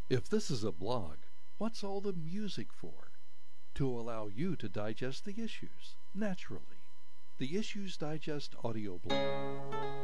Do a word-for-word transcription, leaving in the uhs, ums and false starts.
If this is a blog, what's all the music for? To allow you to digest the issues naturally. The Issues Digest audio blog.